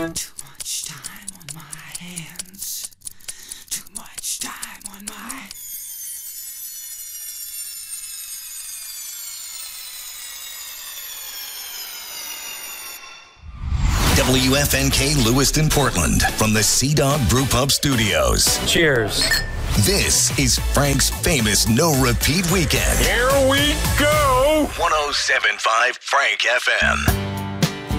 Too much time on my hands. Too much time on my... WFNK Lewiston, Portland, from the Sea Dog Brew Pub Studios. Cheers. This is Frank's famous no-repeat weekend. Here we go. 107.5 Frank FM.